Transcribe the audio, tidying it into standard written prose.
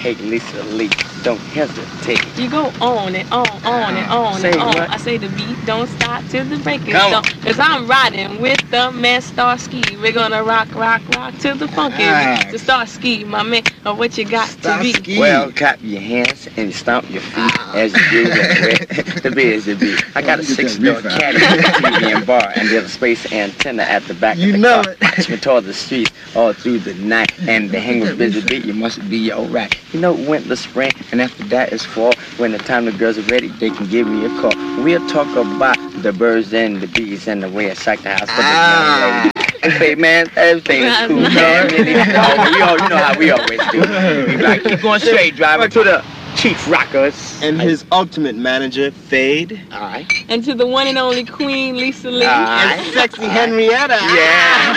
Hey, Lisa Lee, don't hesitate. You go on and on and on Say and on. what? I say the beat don't stop till the break is Come on. done. Cause I'm riding with the man Starsky. We're gonna rock, rock, rock till the funk is the Starsky, my man. Or what you got to be? Well, clap your hands and stomp your feet as you do that. The beat is the beat. I got a 6-door caddy, TV and bar, and there's a space antenna at the back of the car. Watch me toward the streets all through the night, and the hang with busy beat, you must be alright. You know, winter, spring, and after that is fall. When the time the girls are ready, they can give me a call. We'll talk about the birds and the bees and the way I shake the house for the young lady. Hey man, everything is cool, man. Really, you know how we always do. We like keep going straight, driving to the Chief Rockers. And his ultimate manager, Fade. Alright. And to the one and only Queen Lisa Lee. Alright. And sexy Henrietta. Yeah.